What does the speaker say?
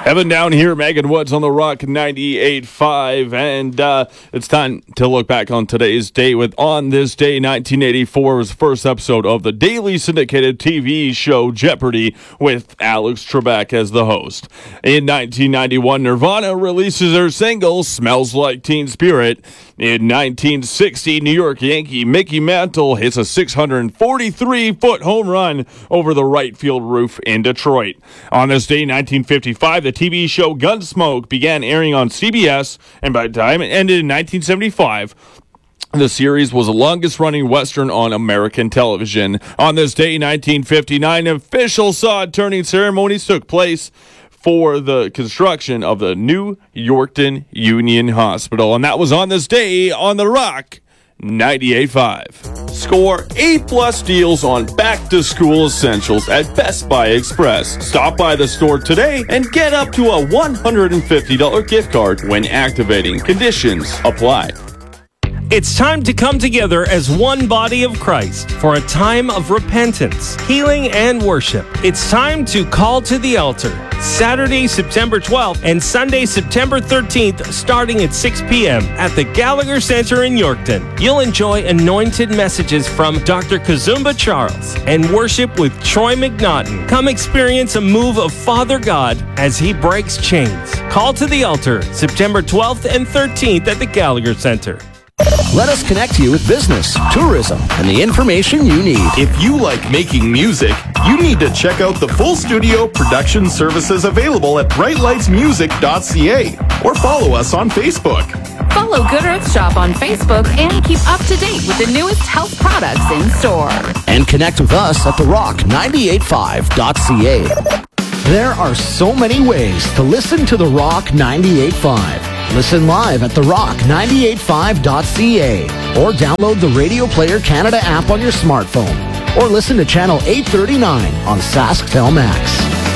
Evan down here, Megan Woods on the Rock 98.5, and it's time to look back on today's day. On this day, 1984 was the first episode of the daily syndicated TV show Jeopardy with Alex Trebek as the host. In 1991, Nirvana releases their single Smells Like Teen Spirit. In 1960, New York Yankee Mickey Mantle hits a 643-foot home run over the right field roof in Detroit. On this day, 1955, the TV show Gunsmoke began airing on CBS, and by the time it ended in 1975, the series was the longest-running Western on American television. On this day, 1959, official sod-turning ceremonies took place for the construction of the new Yorkton Union Hospital. And that was on this day on The Rock 98.5. Score A+ deals on back-to-school essentials at Best Buy Express. Stop by the store today and get up to a $150 gift card when activating. Conditions apply. It's time to come together as one body of Christ for a time of repentance, healing, and worship. It's time to call to the altar. Saturday, September 12th and Sunday, September 13th, starting at 6 p.m. at the Gallagher Center in Yorkton. You'll enjoy anointed messages from Dr. Kazumba Charles and worship with Troy McNaughton. Come experience a move of Father God as he breaks chains. Call to the altar, September 12th and 13th at the Gallagher Center. Let us connect you with business, tourism, and the information you need. If you like making music, you need to check out the full studio production services available at brightlightsmusic.ca or follow us on Facebook. Follow Good Earth Shop on Facebook and keep up to date with the newest health products in store. And connect with us at therock985.ca. There are so many ways to listen to The Rock 98.5. Listen live at therock985.ca or download the Radio Player Canada app on your smartphone or listen to Channel 839 on SaskTel Max.